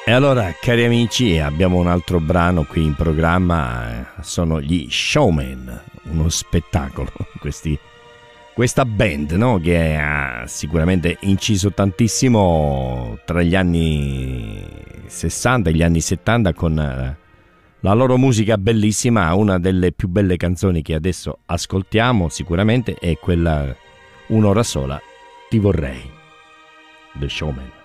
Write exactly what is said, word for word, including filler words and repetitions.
E allora, cari amici, abbiamo un altro brano qui in programma, sono gli Showmen, uno spettacolo, questi, questa band, no? Che ha sicuramente inciso tantissimo tra gli anni sessanta e gli anni settanta con la loro musica bellissima. Una delle più belle canzoni che adesso ascoltiamo sicuramente è quella Un'ora sola, ti vorrei, The Showmen.